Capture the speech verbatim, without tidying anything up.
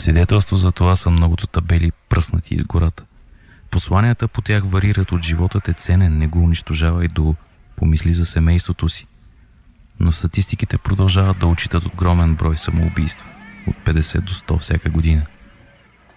Свидетелство за това са многото табели, пръснати из гората. Посланията по тях варират от животът е ценен, не го унищожавай до помисли за семейството си. Но статистиките продължават да отчитат огромен брой самоубийства, от петдесет до сто всяка година.